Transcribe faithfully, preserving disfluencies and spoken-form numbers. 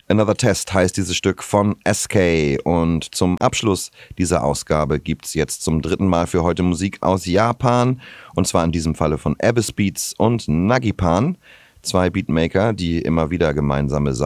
Another Test heißt dieses Stück von S K. Und zum Abschluss dieser Ausgabe gibt es jetzt zum dritten Mal für heute Musik aus Japan. Und zwar in diesem Falle von Abyss Beats und Nagipan. Zwei Beatmaker, die immer wieder gemeinsame